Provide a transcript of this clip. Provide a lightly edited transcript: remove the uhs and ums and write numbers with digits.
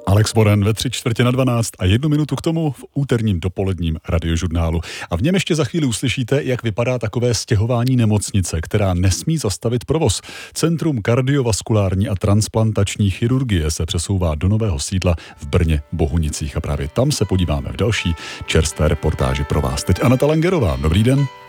Alex Moren ve 11:45 a 1 minutu k tomu v úterním dopoledním radiožurnálu. A v něm ještě za chvíli uslyšíte, jak vypadá takové stěhování nemocnice, která nesmí zastavit provoz. Centrum kardiovaskulární a transplantační chirurgie se přesouvá do nového sídla v Brně Bohunicích a právě tam se podíváme v další čerstvé reportáži pro vás. Teď Aneta Langerová. Dobrý den.